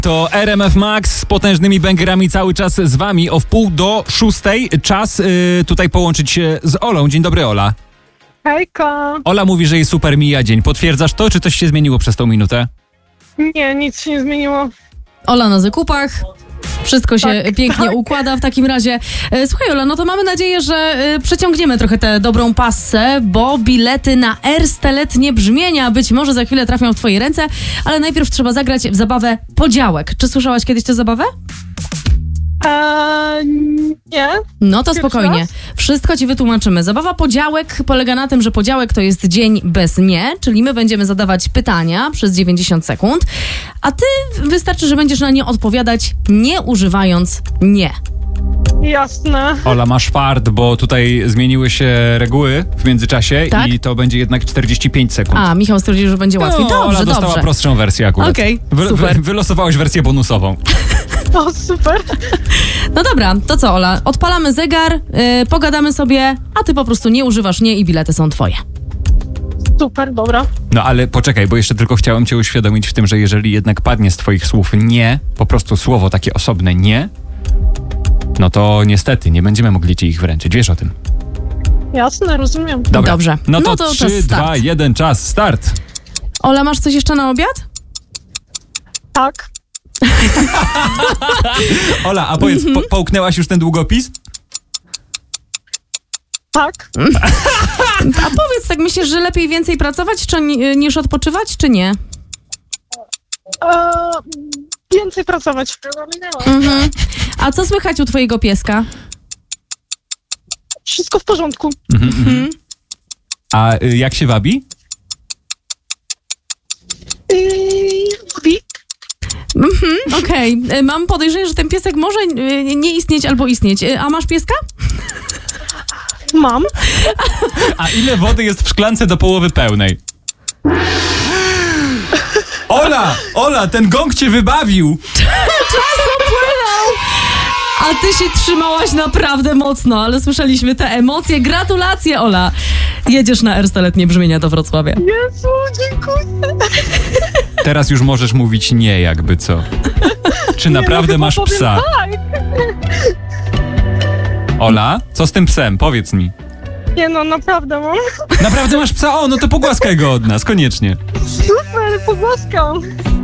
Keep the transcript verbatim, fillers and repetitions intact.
To R M F Max z potężnymi bęgerami cały czas z wami. O wpół do szóstej czas y, tutaj połączyć się z Olą. Dzień dobry, Ola. Hejka. Ola mówi, że jej super mija dzień. Potwierdzasz to, czy coś się zmieniło przez tą minutę? Nie, nic się nie zmieniło. Ola na zakupach. Wszystko się Tak, pięknie tak. układa w takim razie. E, Słuchaj, Ola, no to mamy nadzieję, że e, przeciągniemy trochę tę dobrą passę, bo bilety na Erste letnie brzmienia być może za chwilę trafią w twoje ręce, ale najpierw trzeba zagrać w zabawę Podziałek. Czy słyszałaś kiedyś tę zabawę? Eee, nie. No to Pierwszy spokojnie. raz? Wszystko ci wytłumaczymy. Zabawa Podziałek polega na tym, że podziałek to jest dzień bez nie, czyli my będziemy zadawać pytania przez dziewięćdziesiąt sekund, a ty wystarczy, że będziesz na nie odpowiadać nie używając nie. Jasne. Ola, masz fart, bo tutaj zmieniły się reguły w międzyczasie Tak? i to będzie jednak czterdzieści pięć sekund. A, Michał stwierdził, że będzie łatwiej. No, Dobrze, Ola dostała dobrze. prostszą wersję akurat. Okej, Wy, super. wy, wylosowałeś wersję bonusową. O, super. No dobra, to co, Ola? Odpalamy zegar, yy, pogadamy sobie, a ty po prostu nie używasz nie i bilety są twoje. Super, dobra. No ale poczekaj, bo jeszcze tylko chciałem cię uświadomić w tym, że jeżeli jednak padnie z twoich słów nie, po prostu słowo takie osobne nie, no to niestety nie będziemy mogli ci ich wręczyć. Wiesz o tym. Jasne, rozumiem. Dobra. Dobrze. No to, No to czas trzy, start. dwa, jeden, czas, start. Ola, masz coś jeszcze na obiad? Tak. Ola, a powiedz, po, połknęłaś już ten długopis? Tak. A powiedz, tak myślisz, że lepiej więcej pracować czy, ni- niż odpoczywać, czy nie? Eee, więcej pracować. Mhm. A co słychać u twojego pieska? Wszystko w porządku. Mhm, mhm. A y, jak się wabi? Eee, Wik. Mhm, okej. Y, Mam podejrzenie, że ten piesek może y, nie istnieć albo istnieć. Y, A masz pieska? Mam. A ile wody jest w szklance do połowy pełnej? Ola! Ola, ten gong cię wybawił! Czas upłynął! A ty się trzymałaś naprawdę mocno, ale słyszeliśmy te emocje. Gratulacje, Ola! Jedziesz na Erste letnie brzmienia do Wrocławia. Jezu, dziękuję. Teraz już możesz mówić nie, jakby co. Czy naprawdę no, masz chyba powiem psa? Tak. Ola, co z tym psem? Powiedz mi. Nie no, naprawdę mam. Naprawdę masz psa? O, no to pogłaskaj go od nas, koniecznie. Super, pogłaskam.